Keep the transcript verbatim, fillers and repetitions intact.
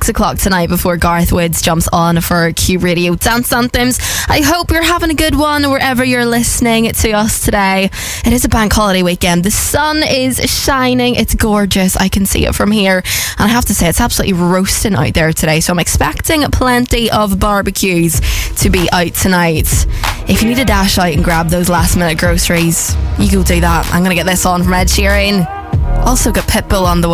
six o'clock tonight before Garth Woods jumps on for Q Radio Dance Anthems. I hope you're having a good one wherever you're listening to us today. It is a bank holiday weekend. The sun is shining. It's gorgeous. I can see it from here. And I have to say, it's absolutely roasting out there today. So I'm expecting plenty of barbecues to be out tonight. If you need to dash out and grab those last minute groceries, you go do that. I'm going to get this on from Ed Sheeran. Also got Pitbull on the way.